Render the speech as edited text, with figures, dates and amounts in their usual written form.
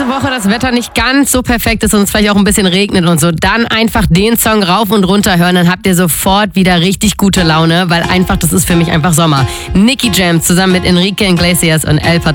diese Woche das Wetter nicht ganz so perfekt ist und es vielleicht auch ein bisschen regnet und so, dann einfach den Song rauf und runter hören, dann habt ihr sofort wieder richtig gute Laune, weil einfach, das ist für mich einfach Sommer. Nicky Jam zusammen mit Enrique Iglesias und El Patron.